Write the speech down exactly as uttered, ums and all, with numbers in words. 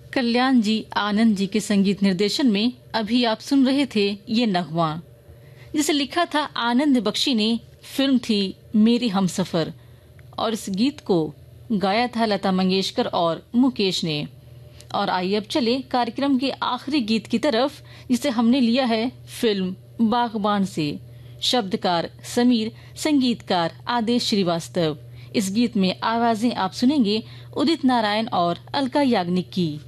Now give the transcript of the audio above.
कल्याण जी आनंद जी के संगीत निर्देशन में अभी आप सुन रहे थे ये नगमा, जिसे लिखा था आनंद बख्शी ने। फिल्म थी मेरी हमसफर और इस गीत को गाया था लता मंगेशकर और मुकेश ने। और आइए अब चले कार्यक्रम के आखिरी गीत की तरफ, जिसे हमने लिया है फिल्म बागबान से। शब्दकार समीर, संगीतकार आदेश श्रीवास्तव। इस गीत में आवाजें आप सुनेंगे उदित नारायण और अलका याग्निक की।